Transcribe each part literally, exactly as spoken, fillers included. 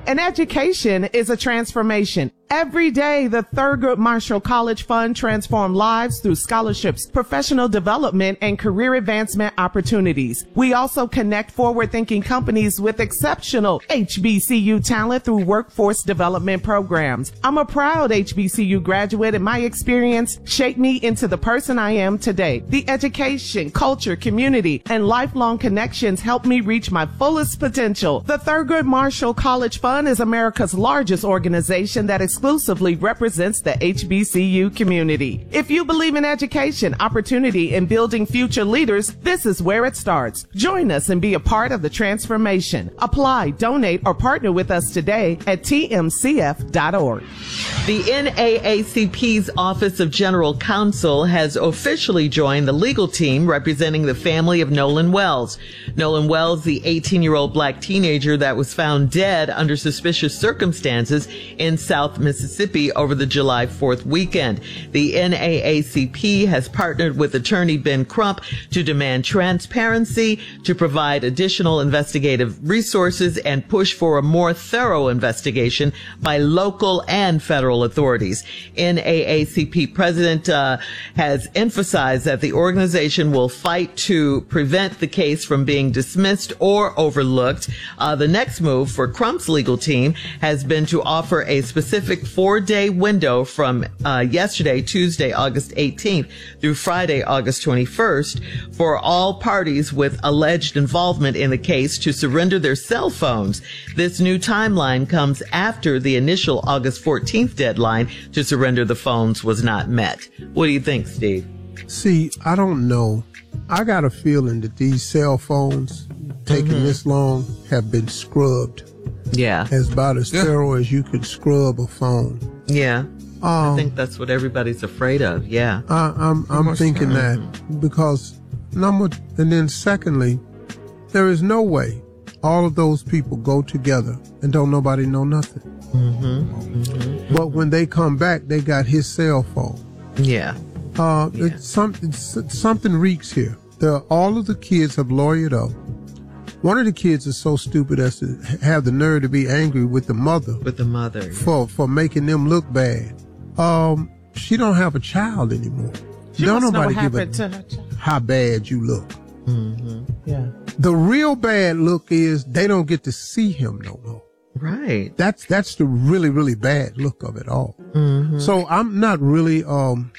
An education is a transformation. Every day, the Thurgood Marshall College Fund transforms lives through scholarships, professional development, and career advancement opportunities. We also connect forward-thinking companies with exceptional H B C U talent through workforce development programs. I'm a proud H B C U graduate, and my experience shaped me into the person I am today. The education, culture, community, and lifelong connections helped me reach my fullest potential. The Thurgood Marshall College Fund is America's largest organization that exclusively represents the H B C U community. If you believe in education, opportunity, and building future leaders, this is where it starts. Join us and be a part of the transformation. Apply, donate, or partner with us today at T M C F dot org. The N double A C P's Office of General Counsel has officially joined the legal team representing the family of Nolan Wells. Nolan Wells, the eighteen-year-old black teenager that was found dead under suspicious circumstances in South Mississippi over the July fourth weekend. The N double A C P has partnered with attorney Ben Crump to demand transparency, to provide additional investigative resources, and push for a more thorough investigation by local and federal authorities. N double A C P president uh, has emphasized that the organization will fight to prevent the case from being dismissed or overlooked. Uh, the next move for Crump's legal team has been to offer a specific four-day window from uh, yesterday, Tuesday, August eighteenth, through Friday, August twenty-first, for all parties with alleged involvement in the case to surrender their cell phones. This new timeline comes after the initial August fourteenth deadline to surrender the phones was not met. What do you think, Steve? See, I don't know. I got a feeling that these cell phones taking mm-hmm. this long have been scrubbed. Yeah. As about as yeah. thorough as you could scrub a phone. Yeah. Um, I think that's what everybody's afraid of. Yeah. I, I'm I'm thinking that because number, and then secondly, there is no way all of those people go together and don't nobody know nothing. Mm-hmm. Mm-hmm. But when they come back, they got his cell phone. Yeah. Uh, yeah. It's some, it's, something reeks here. The, all of the kids have lawyered up. One of the kids is so stupid as to have the nerve to be angry with the mother. With the mother. Yeah. For, for making them look bad. Um, she don't have a child anymore. She don't must know nobody what give happened a, to her child. How bad you look. Mm-hmm. Yeah. The real bad look is they don't get to see him no more. Right. That's, that's the really, really bad look of it all. Mm-hmm. So I'm not really, um,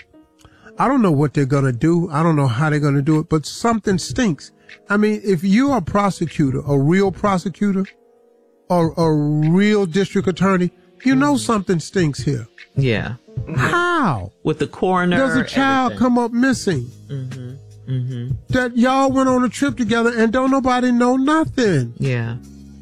I don't know what they're going to do. I don't know how they're going to do it, but something stinks. I mean, if you're a prosecutor, a real prosecutor, or a real district attorney, you know something stinks here. Yeah. How? With the coroner. Does a child everything. come up missing? Mm-hmm. Mm-hmm. That y'all went on a trip together and don't nobody know nothing. Yeah.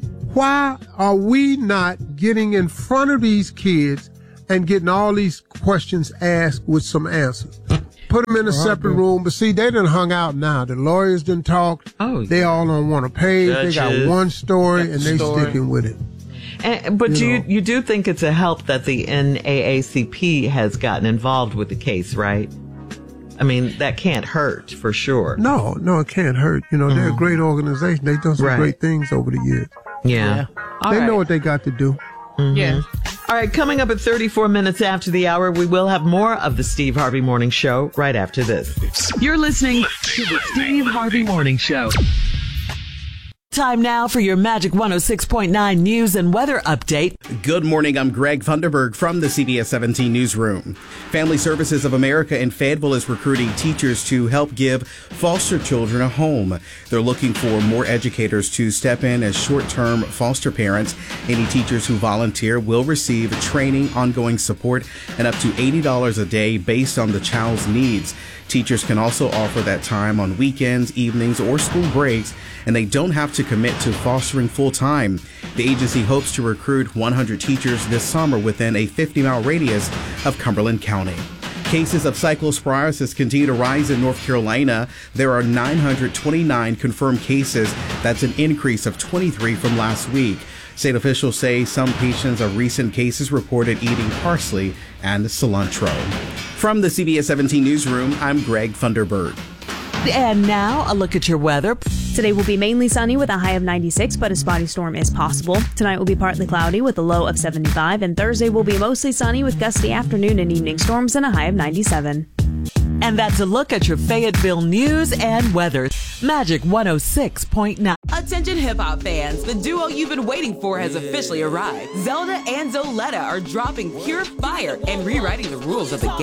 Why are we not getting in front of these kids and getting all these questions asked with some answers? Put them in a separate room, but see, they done hung out now. The lawyers done talked. Oh, they yeah. all on one page. Judges, they got one story, and they story. sticking with it. And, but you do know. you, you do think it's a help that the N double A C P has gotten involved with the case, right? I mean, that can't hurt for sure. No, no, it can't hurt. You know, mm. they're a great organization. They've done some right. great things over the years. Yeah. yeah. They right. know what they got to do. Mm-hmm. Yeah. All right, coming up at thirty-four minutes after the hour, we will have more of the Steve Harvey Morning Show right after this. You're listening to the Steve Harvey Morning Show. Time now for your Magic one oh six point nine news and weather update. Good morning. I'm Greg Thunderberg from the C B S seventeen Newsroom. Family Services of America in Fayetteville is recruiting teachers to help give foster children a home. They're looking for more educators to step in as short-term foster parents. Any teachers who volunteer will receive training, ongoing support, and up to eighty dollars a day based on the child's needs. Teachers can also offer that time on weekends, evenings, or school breaks, and they don't have to commit to fostering full-time. The agency hopes to recruit one hundred teachers this summer within a fifty mile radius of Cumberland County. Cases of cyclosporiasis continue to rise in North Carolina. There are nine hundred twenty-nine confirmed cases. That's an increase of twenty-three from last week. State officials say some patients of recent cases reported eating parsley and cilantro. From the C B S seventeen Newsroom, I'm Greg Thunderberg. And now a look at your weather. Today will be mainly sunny with a high of ninety-six, but a spotty storm is possible. Tonight will be partly cloudy with a low of seventy-five, and Thursday will be mostly sunny with gusty afternoon and evening storms and a high of ninety-seven. And that's a look at your Fayetteville news and weather. Magic one oh six point nine. Attention hip-hop fans, the duo you've been waiting for has officially arrived. Zelda and Zoletta are dropping pure fire and rewriting the rules of the game.